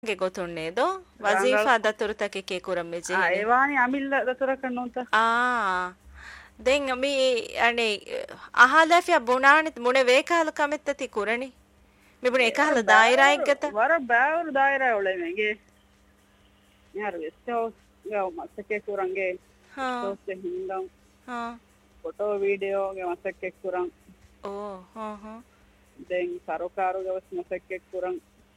ಗೆ ಗೊತ್ತುಂಡೇದು ವಜೀಫಾ ದತುರುತಕ್ಕೆ ಕೆ ಕುರಂ ಮೆಜೆ ඒවානි අමිල්ල දතුර කරනොන්ත ದೆಂಗ್ ಮಿ ಅಣೆ ಅಹಾಲಫಿಯ ಬುಣಾಣಿ ಮುನೆ ವೇಕಾಲ ಕಮೆತ್ತತಿ ಕುರಣಿ මිබුණ එකහල දායරායික් ගත වර බෑවරු දායරා ඔලේ මේගේ යාර වෙස්ටෝස් ගාව මස්සකේ කුරංගේ ටෝස් හින්දම් ෆොටෝ වීඩියෝ ගේ මස්සකේ කුරං දැන් සරකාරු ගවස් මස්සකේ කුරං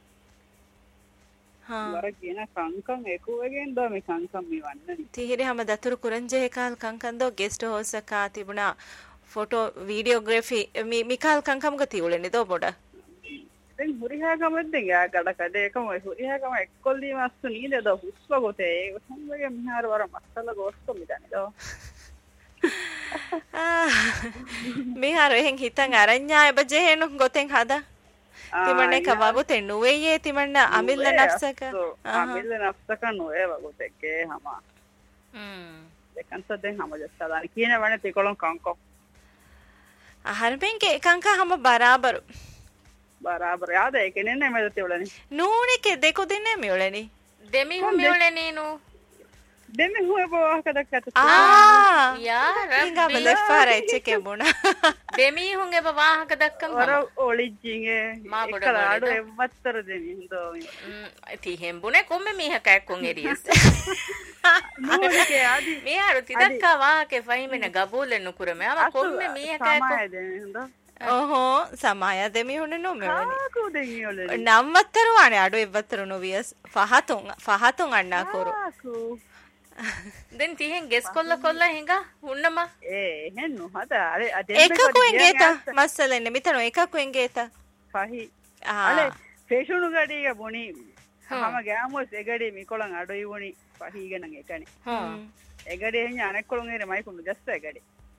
වර කියන කංකම් එකුවගෙන් දෝ මේ කංකම් මෙවන්නනි තීහිරි හැම දතුරු කුරංජේ එකහල කංකම් දෝ ගෙස්ට් හෝස් එකා තිබුණා ෆොටෝ වීඩියෝග්‍රැෆි මිකාල් කංකම් ගති උලෙන්නේ දෝ පොඩ දැන් හුරිහාගමෙන් යා ගඩකඩ එකම හුරිහාගම එක්කොල්ලි මස්සු නීද හුස්ව ගොතේ ඒ සම්බගේ මිහාර වර මස්සල ගොස්කො මිදන්නේ දෝ මිහාර එහෙන් හිතන් අරඤ්ඤාය බජේනු ගොතෙන් හදා තිමන්නේ කවගොතේ නුවේයේ තිමන්න අමිල්ල නෆ්සක අමිල්ල නෆ්සක නුවේ වගොතේ හම දෙකන්ත දෙන් හම ජස්සදාන කියන වනේ තිකොලොන් කංකො හරපෙන්ගේ එකංක හම බරාබරු බරාබර යාද ඒකනේ නෙමෙද තියුලනේ නූනෙක දෙකො දෙන්නේ මියුලනේ දෙමි මියුලනේ නු දෙමි හුවේ බවහක දක්කත යා රංගා බලෙෆාරයි චෙකේ බුණා දෙමි හුගේ බවහක දක්කම් වර ඔලිජ්ජිගේ මා බොඩ එකලාඩු එවත්තර දෙමි හුදෝ ති හෙම්බුනේ කොම්මෙ මීහකයක් කොන් එරියස් නූනෙක ආදි මේ අර තිදක්කා වාහකේ ෆහිමෙන ගබූලෙන් නුකුරම ආව කොම්මෙ මීහකයක් සමාය දෙමි හුදෝ ಓಹೋ ಸಮಾಯ ದೆಮಿಹುನೆ ನೊಮೆವನಿ ಕಾಕುದೆಂಗಿಯೊಲೆ ನಮ್ಮತ್ತರುವಾಣೆ ಅಡು ಇವ್ವತ್ತರು ನೋವಿಯಸ್ ಫಹತುಂ ಅಣ್ಣ ಕೋರು ದೆನ್ ತಿಹೆನ್ ಗೆಸ್ ಕೊಲ್ಲ ಹೆಂಗ ಹುಣ್ಣಮ್ಮ ಹೆಣ್ಣು ಅದ ಅರೆ ಅದೆ ಏಕಕು ಎಂಗೇತ ಮಸ್ಸಲೆನೆ ಮಿತನು ಏಕಕು ಎಂಗೇತ ಫಹಿ ಅಲೆ ಫೇಶುನು ಗಡಿಗೆ ಬೊಣಿ ಹಮ ಗ್ಯಾಮೋಸ್ ಎಗಡಿ ಮಿಕೊಳಂ ಅಡು ಇವಣಿ ಫಹಿಗೆ ನಂಗೆ ಏಕನೆ ಎಗಡಿ ಹೆಂಗ ಅನೆಕೊಳಂ ಏರೆ ಮೈಕೊಂಡು ಜಸ್ಟ್ ಎಗಡಿ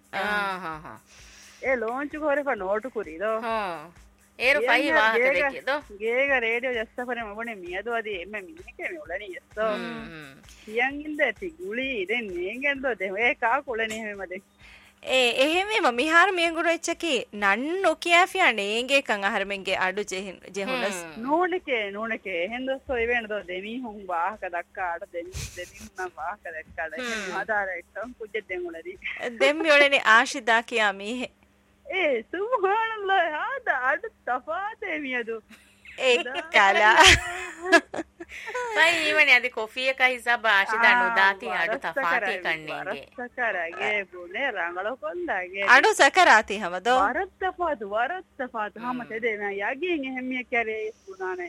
ඒ ලෝන්ච් කරේ ප නෝටු කුරිදෝ ඒරු පයි වාහක දෙකේදෝ ගේග රේඩියෝ ජස්සපරේ මබනේ මියදෝ අදී එම්ම මිනිකේ මෙවලනි යස්සෝ කියන් ඉඳ ඇති ගුලි දෙන් නේගෙන්දෝ දෙ කා කොලනේ හැමදේ එහෙම මිහාර මියඟුරු එච්චකි නන්නු කියාෆියා නේගේ කන් අහරමෙන්ගේ අඩු ජෙහුනස් නෝනකේ හෙන්දස්සෝ ඉවෙනදෝ දෙමි හුන් වාහක දක්කාට දෙමි හුන් වාහක දක්කාට ආදාර එක්කම් කුජෙ දෙමුලදී දෙම්මි ඔලනේ ආශිදා කියා මීහෙ සුබ්හානල්ලාහ් ආද අඩ තෆාතේ මියදු කලා පයි ඊවනේ අද කොෆී එක හිසබ ආශිදා නොදාති අඩ තෆාතේ කන්නේගේ සකරගේ බුනේ රංගල කොන්දාගේ අඩ සකරාති හැමදෝ වරත් තෆාත හැම තෙදේ මම යගින් එහෙම්මිය කරේ පුනානේ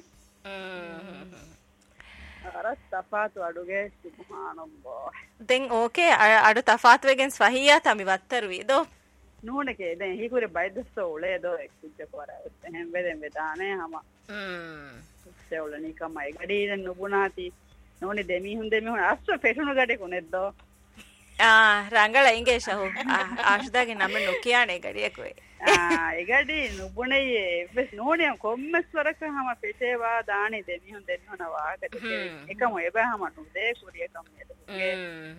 වරත් තෆාත අඩුගේ සුබ්හානල්ලාහ් දෙන් ඕකේ අඩ තෆාත් වෙගෙන් ස්වහියා තමි වත්තරු වේදෝ නෝනකේ දැන් හීකුරේ බයිදස්සෝ උලේදෝ එක්කුච්ච කරා එහෙන් වෙදෙන් වෙදානේ හැම සෙවලනි කමයි ගඩීරන් නුබුනාති නෝනේ දෙමිහුන් අස්ස ෆෙෂුණු ගඩේ කොනෙද්දෝ ರಂಗಳ ಇಂಗೆ ಶಹು ಆಶದಾಗೆ ನಮ್ಮ ನುಕಿಯಾನೆ ಗಡಿಯಕ್ ವೆ ඒ ගඩේ නුබුනේ එවස් නෝනේ කොම්මස්වරක හැම ෆෙෂේවා දානේ දෙමිහුන් වාකට එකම එබහම නුදේ කුරියකම් නේද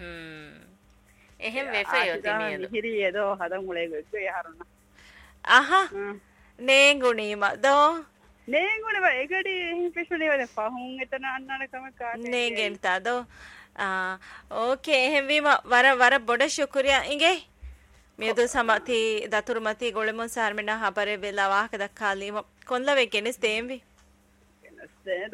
එහෙම වෙෆයෝ තිනියද හිරියදෝ හදන් මුලේ ගොක්කේ යහරුණ ආහා නේගුණීම දෝ නේගුණ බ එගඩි පිෂුනේ වද පහුන් එතන අන්නන කම කාටේ නේගෙන් තදෝ ඕකේ එහෙම වීම වර බොඩ ශුක්‍රියා ඉගේ මේදු සමති දතුරුමති ගොළමුන් සාර්මෙනා හබරේ වෙලා වාහක දක්කාලීම කොන්ලවෙ කෙනෙස් තේම්වි